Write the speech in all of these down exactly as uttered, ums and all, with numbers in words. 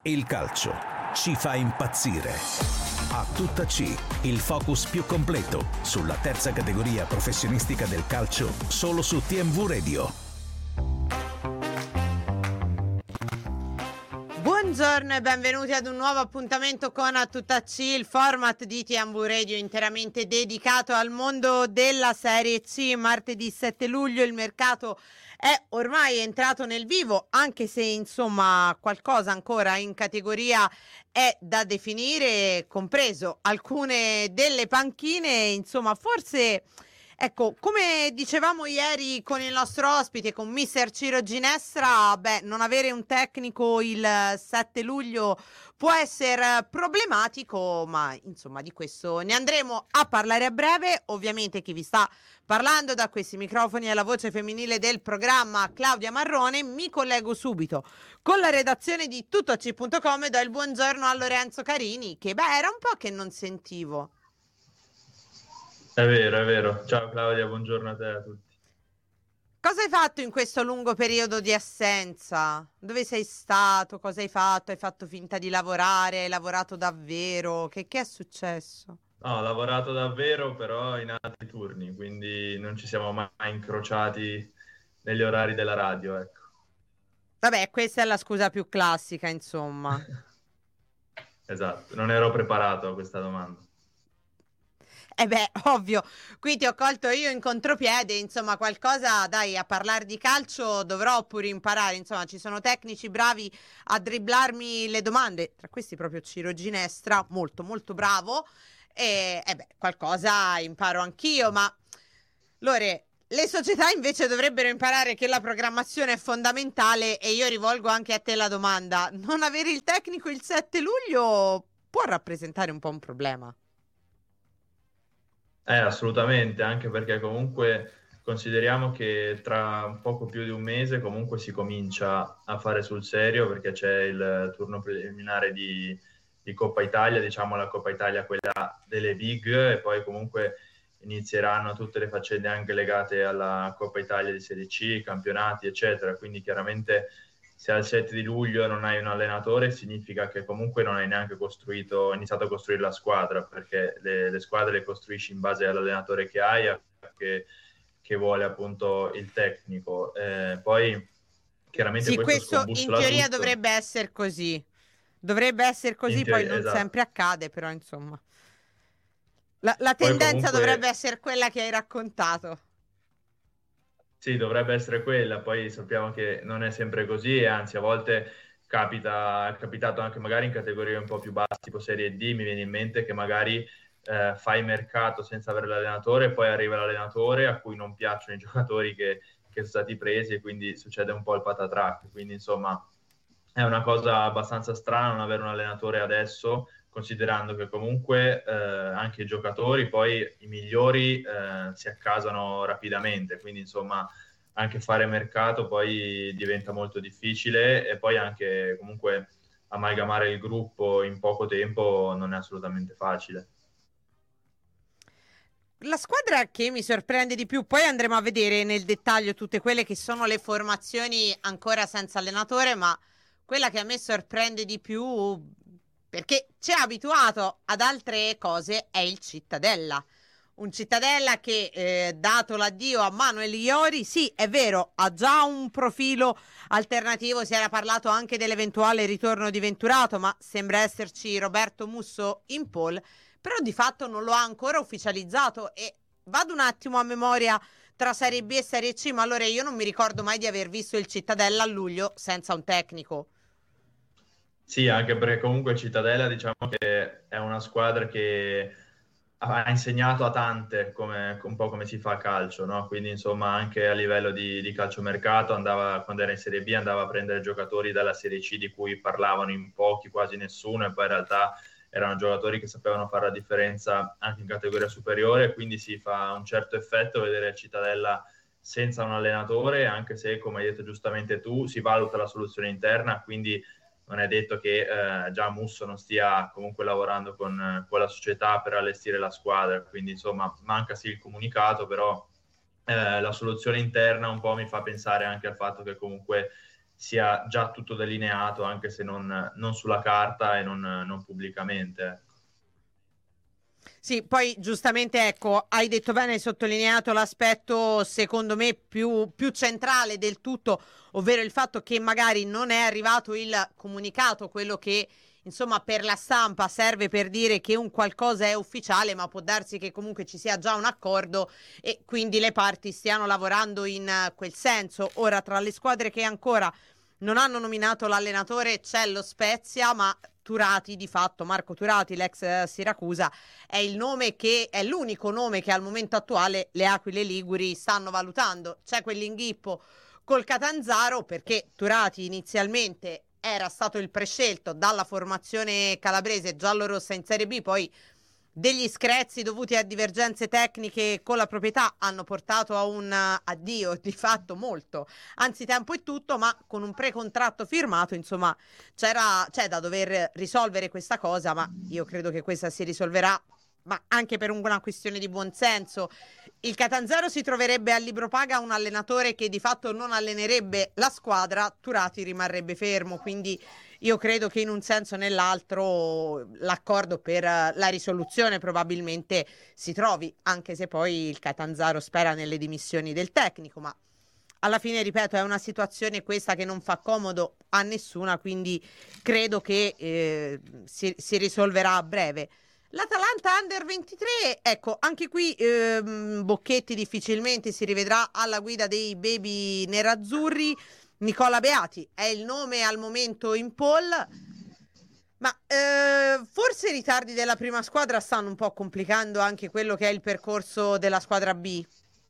Il calcio ci fa impazzire. A tutta C, il focus più completo sulla terza categoria professionistica del calcio, solo su T M V Radio. Buongiorno e benvenuti ad un nuovo appuntamento con A Tutta C, il format di T M V Radio interamente dedicato al mondo della Serie C. Martedì sette luglio il mercato è ormai entrato nel vivo, anche se insomma qualcosa ancora in categoria è da definire, compreso alcune delle panchine. Insomma, forse, ecco, come dicevamo ieri con il nostro ospite, con mister Ciro Ginestra, beh, non avere un tecnico il sette luglio può essere problematico, ma insomma di questo ne andremo a parlare a breve. Ovviamente chi vi sta parlando da questi microfoni è la voce femminile del programma, Claudia Marrone. Mi collego subito con la redazione di tuttoc punto com e do il buongiorno a Lorenzo Carini, che beh era un po' che non sentivo. È vero, è vero. Ciao Claudia, buongiorno a te e a tutti. Cosa hai fatto in questo lungo periodo di assenza? Dove sei stato? Cosa hai fatto? Hai fatto finta di lavorare? Hai lavorato davvero? Che, che è successo? No, ho lavorato davvero, però in altri turni, quindi non ci siamo mai incrociati negli orari della radio, ecco. Vabbè, questa è la scusa più classica, insomma. Esatto, non ero preparato a questa domanda. Eh beh, ovvio, qui ti ho colto io in contropiede, insomma qualcosa, dai, a parlare di calcio dovrò pure imparare, insomma ci sono tecnici bravi a dribblarmi le domande, tra questi proprio Ciro Ginestra, molto molto bravo, e eh beh, qualcosa imparo anch'io, ma Lore, le società invece dovrebbero imparare che la programmazione è fondamentale e io rivolgo anche a te la domanda, non avere il tecnico il sette luglio può rappresentare un po' un problema? Eh, assolutamente, anche perché comunque consideriamo che tra un poco più di un mese comunque si comincia a fare sul serio, perché c'è il turno preliminare di, di Coppa Italia, diciamo la Coppa Italia quella delle big, e poi comunque inizieranno tutte le faccende anche legate alla Coppa Italia di Serie C, campionati eccetera, quindi chiaramente se al sette di luglio non hai un allenatore significa che comunque non hai neanche costruito, iniziato a costruire la squadra, perché le, le squadre le costruisci in base all'allenatore che hai, che, che vuole appunto il tecnico. Eh, poi chiaramente sì, questo, questo in teoria tutto. dovrebbe essere così. Dovrebbe essere così, teoria, poi non esatto. sempre accade, però insomma. La, la Poi tendenza comunque... dovrebbe essere quella che hai raccontato. Sì, dovrebbe essere quella, poi sappiamo che non è sempre così e anzi a volte capita, è capitato anche magari in categorie un po' più basse, tipo Serie D, mi viene in mente che magari eh, fai mercato senza avere l'allenatore, poi arriva l'allenatore a cui non piacciono i giocatori che, che sono stati presi e quindi succede un po' il patatrac, quindi insomma è una cosa abbastanza strana non avere un allenatore adesso, considerando che comunque eh, anche i giocatori, poi i migliori eh, si accasano rapidamente, quindi insomma anche fare mercato poi diventa molto difficile e poi anche comunque amalgamare il gruppo in poco tempo non è assolutamente facile. La squadra che mi sorprende di più, poi andremo a vedere nel dettaglio tutte quelle che sono le formazioni ancora senza allenatore, ma quella che a me sorprende di più, perché ci ha abituato ad altre cose, è il Cittadella. Un Cittadella che, eh, dato l'addio a Manuel Iori, sì, è vero, ha già un profilo alternativo, si era parlato anche dell'eventuale ritorno di Venturato, ma sembra esserci Roberto Musso in pole, però di fatto non lo ha ancora ufficializzato. E vado un attimo a memoria tra Serie B e Serie C, ma allora io non mi ricordo mai di aver visto il Cittadella a luglio senza un tecnico. Sì, anche perché comunque Cittadella diciamo che è una squadra che ha insegnato a tante come, un po' come si fa a calcio, no? Quindi insomma anche a livello di, di calciomercato andava, quando era in Serie B andava a prendere giocatori dalla Serie C di cui parlavano in pochi, quasi nessuno, e poi in realtà erano giocatori che sapevano fare la differenza anche in categoria superiore, quindi si fa un certo effetto vedere Cittadella senza un allenatore, anche se come hai detto giustamente tu si valuta la soluzione interna, quindi non è detto che eh, già Musso non stia comunque lavorando con, con la società per allestire la squadra, quindi insomma manca sì il comunicato, però eh, la soluzione interna un po' mi fa pensare anche al fatto che comunque sia già tutto delineato, anche se non, non sulla carta e non, non pubblicamente. Sì, poi giustamente, ecco, hai detto bene, hai sottolineato l'aspetto secondo me più, più centrale del tutto, ovvero il fatto che magari non è arrivato il comunicato, quello che insomma per la stampa serve per dire che un qualcosa è ufficiale, ma può darsi che comunque ci sia già un accordo e quindi le parti stiano lavorando in uh, quel senso. Ora, tra le squadre che ancora non hanno nominato l'allenatore c'è lo Spezia, ma Turati, di fatto, Marco Turati, l'ex Siracusa, è il nome che è l'unico nome che al momento attuale le Aquile Liguri stanno valutando. C'è quell'inghippo col Catanzaro perché Turati inizialmente era stato il prescelto dalla formazione calabrese giallorossa in Serie B, poi degli screzi dovuti a divergenze tecniche con la proprietà hanno portato a un addio di fatto molto anzitempo e tutto, ma con un precontratto firmato, insomma, c'era, c'è da dover risolvere questa cosa, ma io credo che questa si risolverà, ma anche per una questione di buonsenso. Il Catanzaro si troverebbe al libro paga un allenatore che di fatto non allenerebbe la squadra, Turati rimarrebbe fermo, quindi io credo che in un senso o nell'altro l'accordo per la risoluzione probabilmente si trovi, anche se poi il Catanzaro spera nelle dimissioni del tecnico, ma alla fine, ripeto, è una situazione questa che non fa comodo a nessuna, quindi credo che eh, si, si risolverà a breve. L'Atalanta Under ventitré, ecco, anche qui ehm, Bocchetti difficilmente si rivedrà alla guida dei baby nerazzurri. Nicola Beati è il nome al momento in pole, ma eh, forse i ritardi della prima squadra stanno un po' complicando anche quello che è il percorso della squadra B.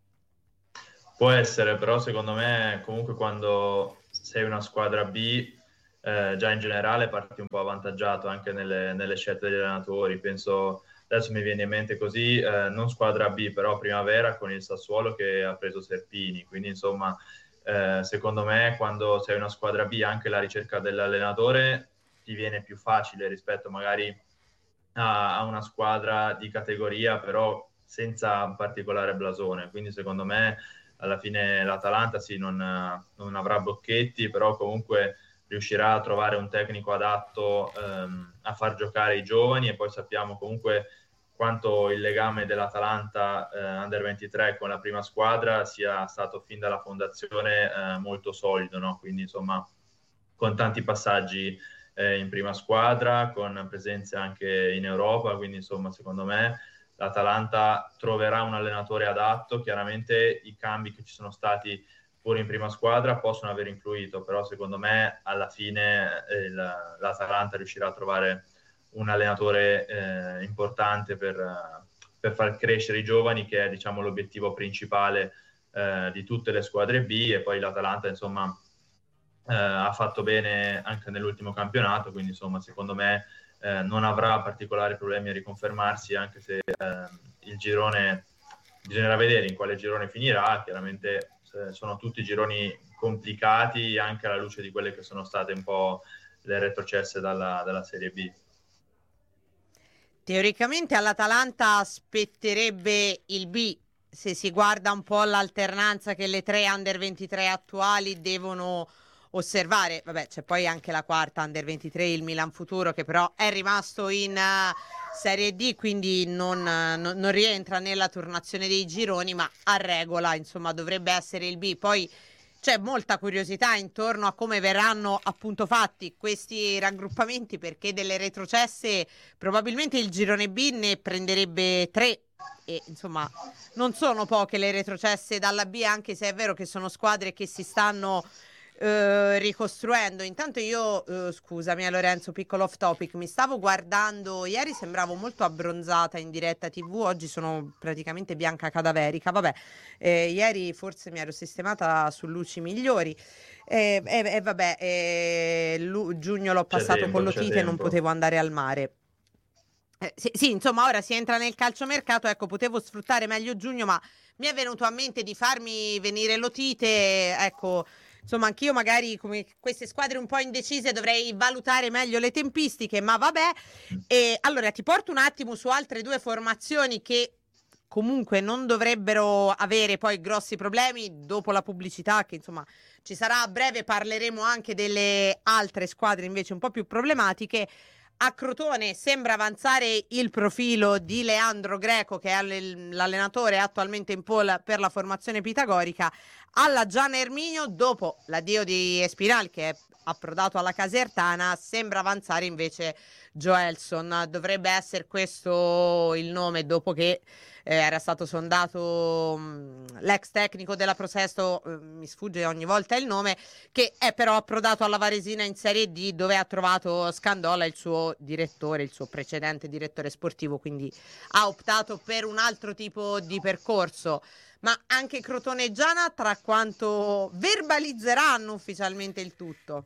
Può essere, però secondo me comunque quando sei una squadra B eh, già in generale parti un po' avvantaggiato anche nelle, nelle scelte degli allenatori. Penso, adesso mi viene in mente così, eh, non squadra B, però primavera con il Sassuolo che ha preso Serpini, quindi insomma eh, secondo me quando sei una squadra B anche la ricerca dell'allenatore ti viene più facile rispetto magari a, a una squadra di categoria però senza un particolare blasone, quindi secondo me alla fine l'Atalanta sì non, non avrà Bocchetti, però comunque riuscirà a trovare un tecnico adatto ehm, a far giocare i giovani, e poi sappiamo comunque quanto il legame dell'Atalanta eh, Under ventitré con la prima squadra sia stato fin dalla fondazione eh, molto solido, no? Quindi insomma con tanti passaggi eh, in prima squadra, con presenze anche in Europa, quindi insomma secondo me l'Atalanta troverà un allenatore adatto. Chiaramente i cambi che ci sono stati pure in prima squadra possono aver influito, però secondo me alla fine eh, l'Atalanta riuscirà a trovare un allenatore eh, importante per, per far crescere i giovani, che è diciamo l'obiettivo principale eh, di tutte le squadre B. E poi l'Atalanta insomma eh, ha fatto bene anche nell'ultimo campionato, quindi insomma secondo me eh, non avrà particolari problemi a riconfermarsi, anche se eh, il girone bisognerà vedere in quale girone finirà. Chiaramente eh, sono tutti gironi complicati anche alla luce di quelle che sono state un po' le retrocesse dalla, dalla Serie B. Teoricamente all'Atalanta spetterebbe il B, se si guarda un po' l'alternanza che le tre Under ventitré attuali devono osservare. Vabbè, c'è poi anche la quarta Under ventitré, il Milan Futuro, che però è rimasto in uh, Serie D, quindi non, uh, non, non rientra nella turnazione dei gironi, ma a regola insomma dovrebbe essere il B. Poi c'è molta curiosità intorno a come verranno appunto fatti questi raggruppamenti, perché delle retrocesse probabilmente il girone B ne prenderebbe tre, e insomma non sono poche le retrocesse dalla B, anche se è vero che sono squadre che si stanno Uh, ricostruendo. Intanto io uh, scusami a Lorenzo, piccolo off topic, mi stavo guardando ieri, sembravo molto abbronzata in diretta tivù, oggi sono praticamente bianca cadaverica. Vabbè, eh, ieri forse mi ero sistemata su luci migliori e eh, eh, eh, vabbè eh, lu- giugno l'ho passato tempo, con l'otite e non potevo andare al mare. Eh, sì, sì, insomma, ora si entra nel calciomercato, ecco, potevo sfruttare meglio giugno, ma mi è venuto a mente di farmi venire l'otite, ecco. Insomma, anch'io magari come queste squadre un po' indecise dovrei valutare meglio le tempistiche, ma vabbè. E allora ti porto un attimo su altre due formazioni che comunque non dovrebbero avere poi grossi problemi dopo la pubblicità che insomma ci sarà a breve. Parleremo anche delle altre squadre invece un po' più problematiche. A Crotone sembra avanzare il profilo di Leandro Greco, che è l'allenatore attualmente in pole per la formazione pitagorica. Alla Gian Erminio, dopo l'addio di Espinal che è approdato alla Casertana, sembra avanzare invece Joelson. Dovrebbe essere questo il nome, dopo che eh, era stato sondato mh, l'ex tecnico della Prosesto, eh, mi sfugge ogni volta il nome, che è però approdato alla Varesina in Serie D, dove ha trovato Scandola, il suo direttore, il suo precedente direttore sportivo, quindi ha optato per un altro tipo di percorso. Ma anche Crotone e Giana tra quanto verbalizzeranno ufficialmente il tutto?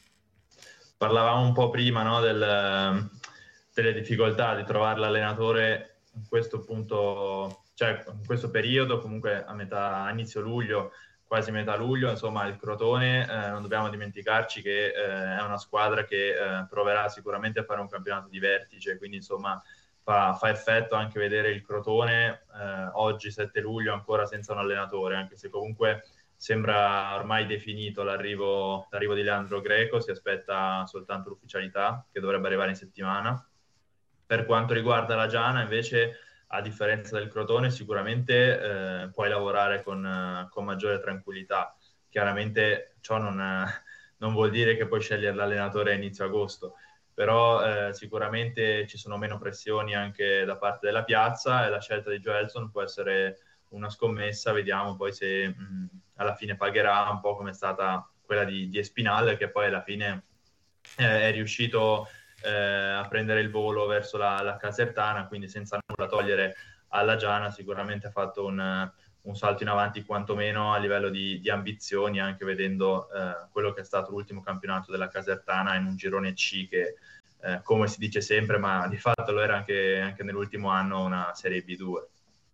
Parlavamo un po' prima, no, del, delle difficoltà di trovare l'allenatore in questo punto, cioè in questo periodo, comunque a metà, a inizio luglio, quasi metà luglio, insomma il Crotone, eh, non dobbiamo dimenticarci che eh, è una squadra che eh, proverà sicuramente a fare un campionato di vertice, quindi insomma fa, fa effetto anche vedere il Crotone eh, oggi sette luglio ancora senza un allenatore, anche se comunque sembra ormai definito l'arrivo, l'arrivo di Leandro Greco, si aspetta soltanto l'ufficialità che dovrebbe arrivare in settimana. Per quanto riguarda la Giana invece, a differenza del Crotone, sicuramente eh, puoi lavorare con, eh, con maggiore tranquillità. Chiaramente ciò non, eh, non vuol dire che puoi scegliere l'allenatore a inizio agosto, però eh, sicuramente ci sono meno pressioni anche da parte della piazza e la scelta di Joelson può essere una scommessa. Vediamo poi se mh, alla fine pagherà un po' come è stata quella di, di Espinal, che poi alla fine eh, è riuscito eh, a prendere il volo verso la, la Casertana, quindi senza nulla togliere alla Giana sicuramente ha fatto un, un salto in avanti quantomeno a livello di, di ambizioni, anche vedendo eh, quello che è stato l'ultimo campionato della Casertana in un girone C che eh, come si dice sempre, ma di fatto lo era anche, anche nell'ultimo anno, una Serie B due.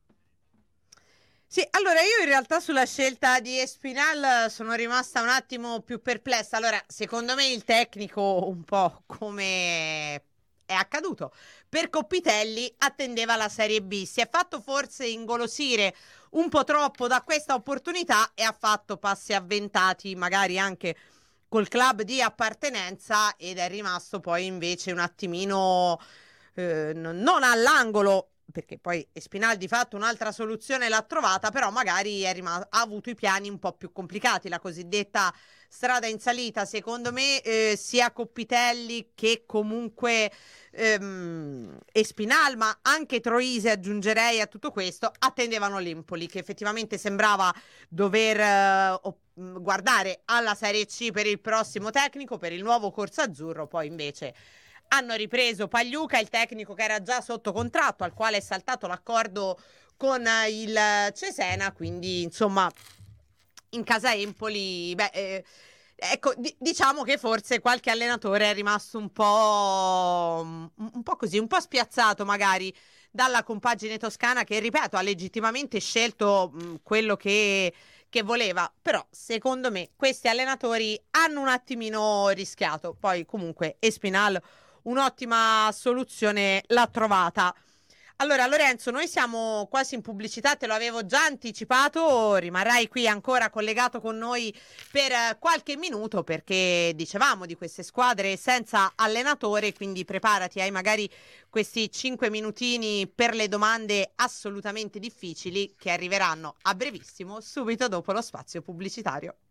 Sì, allora io in realtà sulla scelta di Espinal sono rimasta un attimo più perplessa. Allora, secondo me il tecnico, un po' come è accaduto per Coppitelli, attendeva la Serie B. Si è fatto forse ingolosire un po' troppo da questa opportunità e ha fatto passi avventati, magari anche col club di appartenenza, ed è rimasto poi invece un attimino eh, non all'angolo, perché poi Espinal di fatto un'altra soluzione l'ha trovata, però magari è rimasto, ha avuto i piani un po' più complicati, la cosiddetta strada in salita. Secondo me eh, sia Coppitelli che comunque ehm, Espinal, ma anche Troisi aggiungerei a tutto questo, attendevano l'Empoli, che effettivamente sembrava dover eh, guardare alla Serie C per il prossimo tecnico, per il nuovo corso azzurro. Poi invece hanno ripreso Pagliuca, il tecnico che era già sotto contratto, al quale è saltato l'accordo con il Cesena, quindi insomma in casa Empoli, beh, eh, ecco, d- diciamo che forse qualche allenatore è rimasto un po', un po' così, un po' spiazzato magari dalla compagine toscana, che ripeto ha legittimamente scelto mh, quello che, che voleva, però secondo me questi allenatori hanno un attimino rischiato. Poi comunque Espinal un'ottima soluzione l'ha trovata. Allora Lorenzo, noi siamo quasi in pubblicità, te lo avevo già anticipato, rimarrai qui ancora collegato con noi per qualche minuto, perché dicevamo di queste squadre senza allenatore, quindi preparati, hai magari questi cinque minutini per le domande assolutamente difficili che arriveranno a brevissimo, subito dopo lo spazio pubblicitario.